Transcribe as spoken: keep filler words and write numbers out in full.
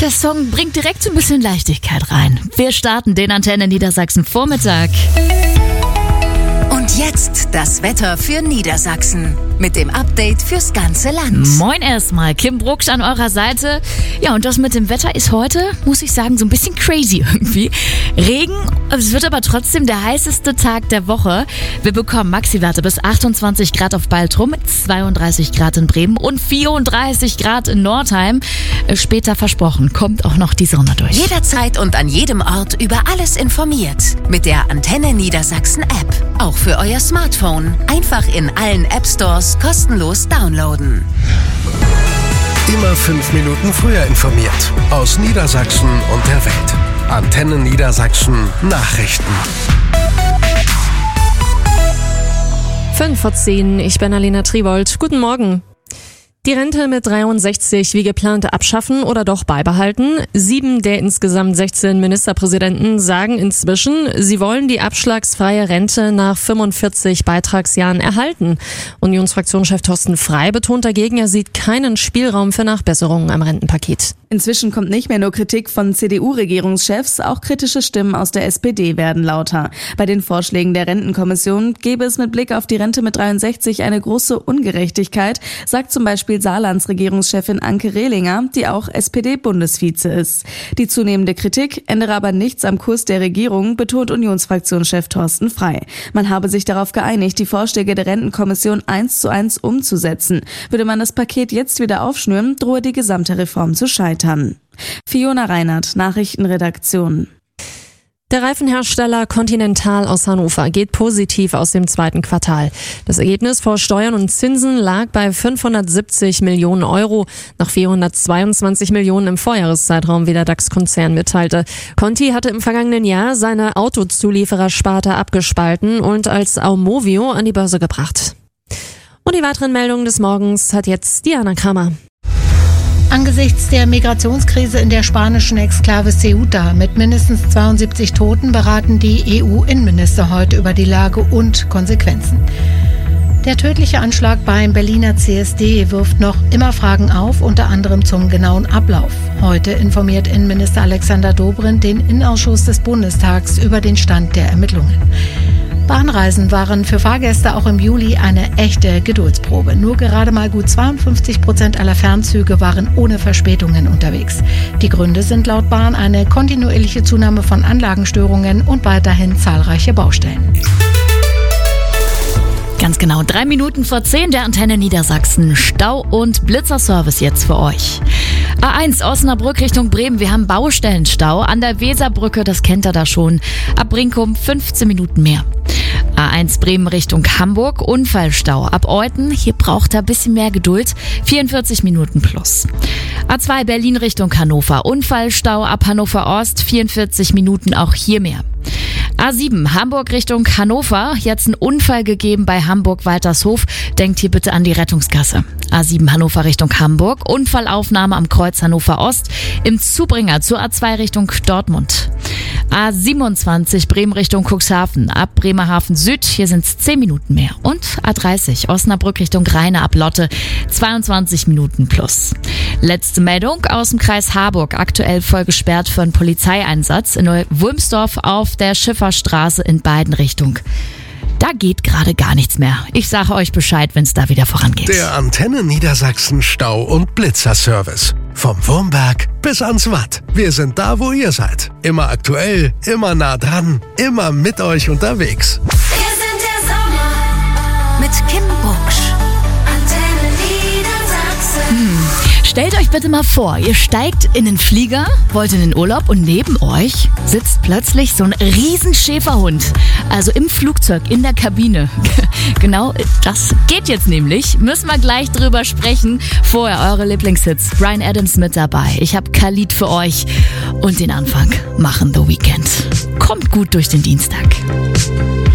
der Song bringt direkt so ein bisschen Leichtigkeit rein. Wir starten den Antenne Niedersachsen Vormittag. Und jetzt das Wetter für Niedersachsen mit dem Update fürs ganze Land. Moin erstmal, Kim Brucksch an eurer Seite. Ja, und das mit dem Wetter ist heute, muss ich sagen, so ein bisschen crazy irgendwie. Regen, es wird aber trotzdem der heißeste Tag der Woche. Wir bekommen Maxiwerte bis achtundzwanzig Grad auf Baltrum, zweiunddreißig Grad in Bremen und vierunddreißig Grad in Nordheim. Später versprochen, kommt auch noch die Sonne durch. Jederzeit und an jedem Ort über alles informiert. Mit der Antenne Niedersachsen App. Auch für euer Smartphone. Einfach in allen App Stores kostenlos downloaden. Immer fünf Minuten früher informiert. Aus Niedersachsen und der Welt. Antenne Niedersachsen Nachrichten. fünf vor zehn, ich bin Alena Tribold. Guten Morgen. Die Rente mit dreiundsechzig wie geplant abschaffen oder doch beibehalten? Sieben der insgesamt sechzehn Ministerpräsidenten sagen inzwischen, sie wollen die abschlagsfreie Rente nach fünfundvierzig Beitragsjahren erhalten. Unionsfraktionschef Thorsten Frey betont dagegen, er sieht keinen Spielraum für Nachbesserungen am Rentenpaket. Inzwischen kommt nicht mehr nur Kritik von C D U-Regierungschefs, auch kritische Stimmen aus der S P D werden lauter. Bei den Vorschlägen der Rentenkommission gäbe es mit Blick auf die Rente mit dreiundsechzig eine große Ungerechtigkeit, sagt zum Beispiel Saarlands Regierungschefin Anke Rehlinger, die auch S P D-Bundesvize ist. Die zunehmende Kritik ändere aber nichts am Kurs der Regierung, betont Unionsfraktionschef Thorsten Frey. Man habe sich darauf geeinigt, die Vorschläge der Rentenkommission eins zu eins umzusetzen. Würde man das Paket jetzt wieder aufschnüren, drohe die gesamte Reform zu scheitern. Fiona Reinhardt, Nachrichtenredaktion. Der Reifenhersteller Continental aus Hannover geht positiv aus dem zweiten Quartal. Das Ergebnis vor Steuern und Zinsen lag bei fünfhundertsiebzig Millionen Euro, nach vierhundertzweiundzwanzig Millionen im Vorjahreszeitraum, wie der DAX-Konzern mitteilte. Conti hatte im vergangenen Jahr seine Autozulieferersparte abgespalten und als Aumovio an die Börse gebracht. Und die weiteren Meldungen des Morgens hat jetzt Diana Kramer. Angesichts der Migrationskrise in der spanischen Exklave Ceuta mit mindestens zweiundsiebzig Toten beraten die E U-Innenminister heute über die Lage und Konsequenzen. Der tödliche Anschlag beim Berliner C S D wirft noch immer Fragen auf, unter anderem zum genauen Ablauf. Heute informiert Innenminister Alexander Dobrindt den Innenausschuss des Bundestags über den Stand der Ermittlungen. Bahnreisen waren für Fahrgäste auch im Juli eine echte Geduldsprobe. Nur gerade mal gut zweiundfünfzig Prozent aller Fernzüge waren ohne Verspätungen unterwegs. Die Gründe sind laut Bahn eine kontinuierliche Zunahme von Anlagenstörungen und weiterhin zahlreiche Baustellen. Ganz genau, drei Minuten vor zehn der Antenne Niedersachsen. Stau- und Blitzerservice jetzt für euch. A eins Osnabrück Richtung Bremen. Wir haben Baustellenstau an der Weserbrücke, das kennt ihr da schon. Ab Brinkum fünfzehn Minuten mehr. A eins Bremen Richtung Hamburg, Unfallstau ab Euthen. Hier braucht er ein bisschen mehr Geduld. vierundvierzig Minuten plus. A zwei Berlin Richtung Hannover, Unfallstau ab Hannover Ost, vierundvierzig Minuten, auch hier mehr. A sieben Hamburg Richtung Hannover, jetzt ein Unfall gegeben bei Hamburg-Waltershof. Denkt hier bitte an die Rettungskasse. A sieben Hannover Richtung Hamburg, Unfallaufnahme am Kreuz Hannover Ost, im Zubringer zur A zwei Richtung Dortmund. A siebenundzwanzig Bremen Richtung Cuxhaven, ab Bremerhaven Süd, hier sind es zehn Minuten mehr. Und A dreißig Osnabrück Richtung Rheine ab Lotte, zweiundzwanzig Minuten plus. Letzte Meldung aus dem Kreis Harburg, aktuell voll gesperrt für einen Polizeieinsatz in Wulmsdorf auf der Schifferstraße in beiden Richtungen. Da geht gerade gar nichts mehr. Ich sage euch Bescheid, wenn es da wieder vorangeht. Der Antenne Niedersachsen Stau- und Blitzerservice. Vom Wurmberg bis ans Watt. Wir sind da, wo ihr seid. Immer aktuell, immer nah dran, immer mit euch unterwegs. Wir sind der Sommer mit Kim Brucksch. Antenne Niedersachsen. Hm. Stellt euch bitte mal vor, ihr steigt in den Flieger, wollt in den Urlaub und neben euch sitzt plötzlich so ein riesen Schäferhund. Also im Flugzeug, in der Kabine. Genau, das geht jetzt nämlich. Müssen wir gleich drüber sprechen. Vorher eure Lieblingshits. Bryan Adams mit dabei. Ich habe Khalid für euch. Und den Anfang machen The Weeknd. Kommt gut durch den Dienstag.